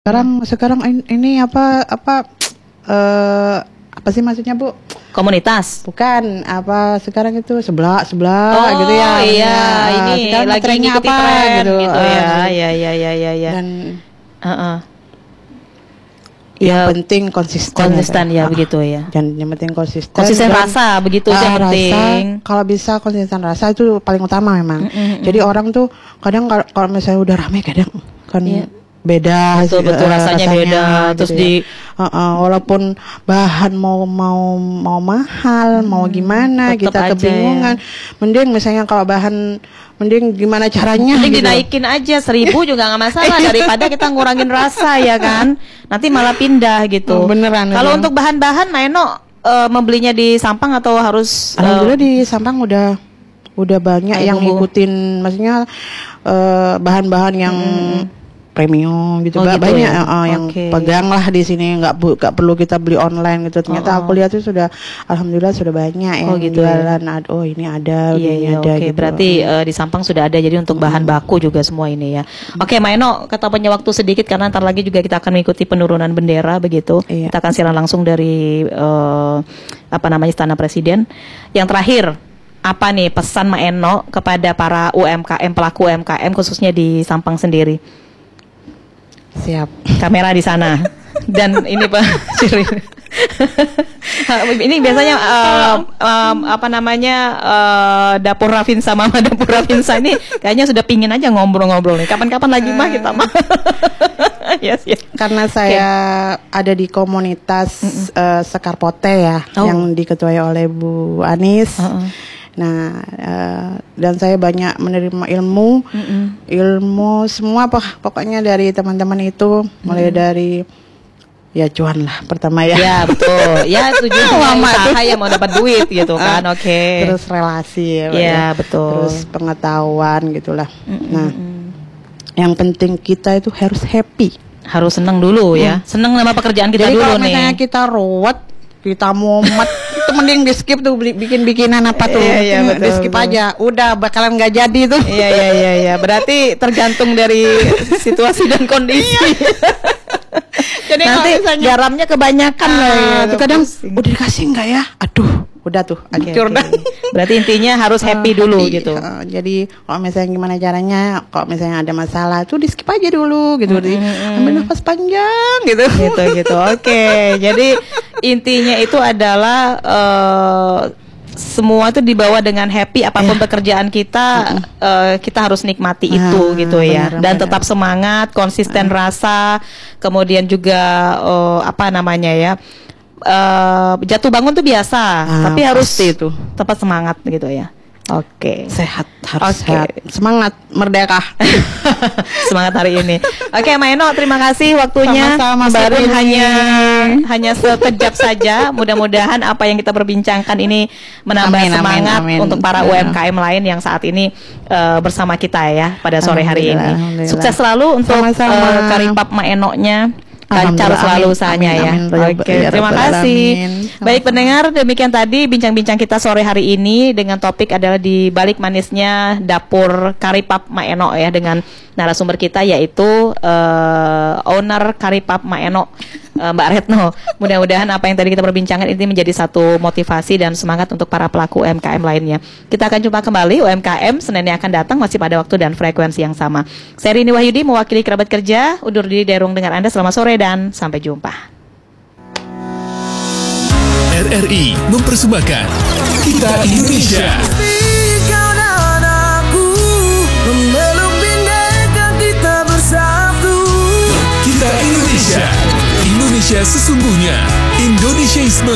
Sekarang ini apa sih maksudnya, Bu? Komunitas. Bukan, sekarang itu sebelah Oh, gitu ya. iya, ini sekarang lagi trennya ngikuti apa tren gitu. gitu ya. Ya. Dan Ya, yang penting konsisten ya begitu ya. Dan yang penting konsisten. Konsisten rasa begitu yang penting. Kalau bisa konsisten rasa itu paling utama memang. Jadi orang tuh kadang kalau misalnya udah rame kadang kan beda, betul rasanya beda gitu terus walaupun bahan mau mahal mau gimana kita kebingungan mending misalnya kalau bahan mending gimana caranya mending gitu. Dinaikin aja 1.000 juga nggak masalah daripada kita ngurangin rasa ya kan, nanti malah pindah gitu. Beneran. Kalau untuk bahan-bahan Maeno membelinya di Sampang atau harus Alhamdulillah di Sampang udah banyak yang ngikutin, maksudnya bahan-bahan yang premium gitu, banyak ya? Yang pegang lah di sini, nggak perlu kita beli online gitu. Ternyata aku lihat itu sudah, alhamdulillah sudah banyak yang jualan. Ini ada, ini ada. Gitu. Berarti di Sampang sudah ada. Jadi untuk bahan baku juga semua ini ya. Oke, Maeno, kita punya waktu sedikit karena ntar lagi juga kita akan mengikuti penurunan bendera begitu. Kita akan siaran langsung dari Istana Presiden. Yang terakhir, apa nih pesan Maeno kepada para UMKM, pelaku UMKM khususnya di Sampang sendiri? Siap. Kamera di sana. Dan ini Pak Siri. Ini biasanya Dapur Rafinsa, Mama Dapur Rafinsa ini kayaknya sudah pingin aja ngobrol-ngobrol nih. Kapan-kapan lagi mah kita mah. Yes. Karena saya ada di komunitas Sekarpote ya, yang diketuai oleh Bu Anis. Nah, dan saya banyak menerima ilmu semua pokoknya dari teman-teman itu, mulai dari cuan lah pertama ya. Ya betul. Ya tujuan usaha yang mau dapat duit gitu kan. Terus relasi ya. Betul. Terus pengetahuan gitulah. Nah, yang penting kita itu harus happy. Harus senang dulu ya. Senang sama pekerjaan kita. Jadi dulu nih. Jadi kalau misalnya kita ruwet, kita mumet, itu mending di skip tuh, bikin-bikinan apa tuh. Di skip aja, udah bakalan nggak jadi tuh. Iya. Berarti tergantung dari situasi dan kondisi. Jadi nanti garamnya kebanyakan itu kadang udah dikasih nggak ya? Aduh, udah tuh hancur dah. Berarti intinya harus happy dulu gitu. Jadi kalau misalnya gimana caranya, kalau misalnya ada masalah tuh di skip aja dulu gitu. Ambil nafas panjang gitu. Gitu. Oke. Jadi intinya itu adalah semua itu dibawa dengan happy, apapun pekerjaan kita, kita harus nikmati itu gitu ya. Dan tetap semangat, konsisten rasa, kemudian juga jatuh bangun tuh biasa, tapi harus itu tetap semangat gitu ya. Oke. Sehat, harus sehat. Semangat merdeka. Semangat hari ini. Oke, Maeno, terima kasih waktunya. Sama-sama. Baru hanya sekejap saja. Mudah-mudahan apa yang kita perbincangkan ini menambah semangat untuk para UMKM lain yang saat ini bersama kita ya pada sore hari ini. Sukses selalu untuk Karipap Maeno-nya. Lancar selalu usahanya ya. Oke, terima kasih. Baik pendengar, demikian tadi bincang-bincang kita sore hari ini dengan topik adalah di balik manisnya dapur Karipap Maeno ya, dengan narasumber kita yaitu owner Karipap Maeno, Mbak Retno. Mudah-mudahan apa yang tadi kita perbincangkan ini menjadi satu motivasi dan semangat untuk para pelaku UMKM lainnya. Kita akan jumpa kembali UMKM Senin yang akan datang masih pada waktu dan frekuensi yang sama. Saya Rini Wahyudi mewakili kerabat kerja undur diri dari ruang dengar Anda. Selamat sore dan sampai jumpa. RRI mempersembahkan Kita Indonesia. Kita Indonesia. Indonesia sesungguhnya. Indonesiaisme.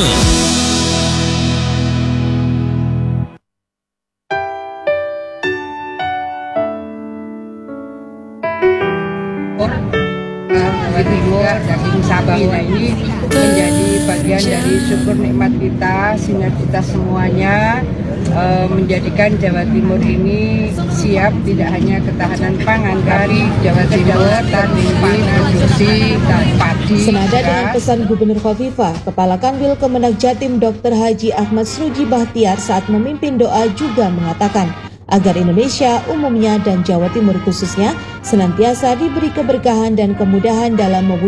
Juga daging sapi, nah ini menjadi bagian dari syukur nikmat kita, sehingga kita semuanya menjadikan Jawa Timur ini siap tidak hanya ketahanan pangan, dari Jawa Timur tadi produksi dan padi. Senada dengan pesan Gubernur Khofifah, Kepala Kanwil Kemenak Jatim Dr. Haji Ahmad Sruji Bahtiar saat memimpin doa juga mengatakan agar Indonesia umumnya dan Jawa Timur khususnya senantiasa diberi keberkahan dan kemudahan dalam mewujudkan